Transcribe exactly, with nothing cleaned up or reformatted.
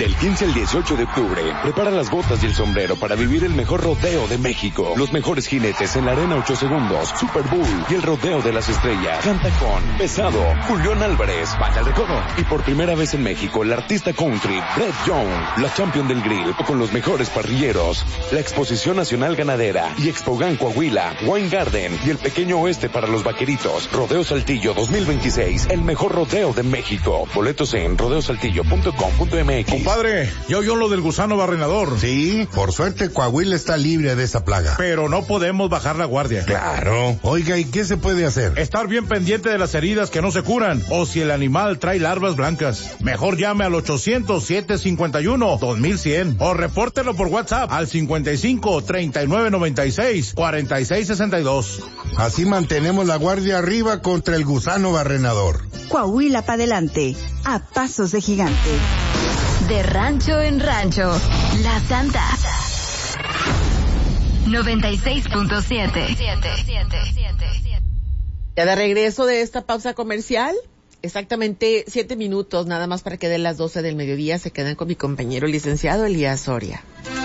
Del quince al dieciocho de octubre, prepara las botas y el sombrero para vivir el mejor rodeo de México. Los mejores jinetes en la arena ocho segundos, Super Bowl y el rodeo de las estrellas. Canta con Pesado, Julián Álvarez, Baja el Recodo. Y por primera vez en México, el artista country, Brett Young, la champion del grill, con los mejores parrilleros. La Exposición Nacional Ganadera y Expogan Coahuila, Wine Garden y el Pequeño Oeste para los vaqueritos. Rodeo Saltillo dos mil veintiséis, el mejor rodeo de México. Boletos en rodeo saltillo punto com punto m x. Compadre, ¿ya oyó lo del gusano barrenador? Sí, por suerte Coahuila está libre de esa plaga. Pero no podemos bajar la guardia. Claro. Oiga, ¿y qué se puede hacer? Estar bien pendiente de las heridas que no se curan, o si el animal trae larvas blancas. Mejor llame al ochocientos, siete cincuenta y uno, dos mil cien o repórtelo por WhatsApp al cincuenta y cinco, treinta y nueve noventa y seis, cuarenta y seis sesenta y dos. Así mantenemos la guardia arriba contra el gusano barrenador. Coahuila pa' adelante, a pasos de gigante. De rancho en rancho, La Santa. noventa y seis punto siete. Ya de regreso de esta pausa comercial, exactamente siete minutos, nada más para que den las doce del mediodía, se quedan con mi compañero licenciado Elías Soria.